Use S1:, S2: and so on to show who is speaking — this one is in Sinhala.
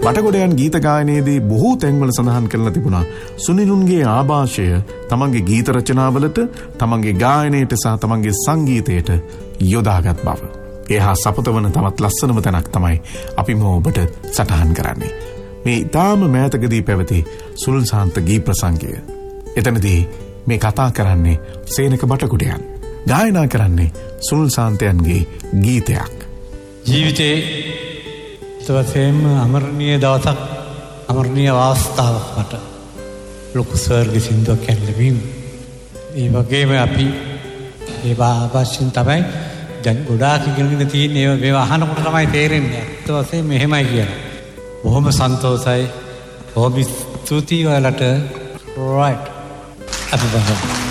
S1: බටගොඩයන් ගීත ගායනයේදී බොහෝ තැන්වල සඳහන් කරලා තිබුණා සුනිලුන්ගේ ආభాෂය තමන්ගේ ගීත රචනාවලට, තමන්ගේ ගායනයට සහ තමන්ගේ සංගීතයට යොදාගත් බව. ඒ හා සපතවන තවත් ලස්සනම තැනක් තමයි අපි ඔබට සටහන් කරන්නේ. මේ ඊටාම මෑතකදී පැවති සුනිල් ශාන්ත ගී ප්‍රසංගය. එතනදී මේ කතා කරන්නේ සේනක බටගොඩයන්. ගායනා කරන්නේ සුනිල් ශාන්තයන්ගේ ගීතයක්.
S2: ජීවිතේ තවසේම අමරණීය දවසක්, අමරණීය අවස්ථාවක් මට ලොකු ස්වර්ග සින්දුවක් ඇල්ලවීම. ඒ වගේම අපි ඒ වාසින් තමයි දැන් ගොඩාක් ඉගෙනගෙන තියෙන ඒවා අහනකොට තමයි තේරෙන්නේ. ඇත්ත වශයෙන්ම මෙහෙමයි කියලා. බොහොම සන්තෝෂයි. බොහොම ස්තුතියි ඔයාලට. right. අපි බලමු.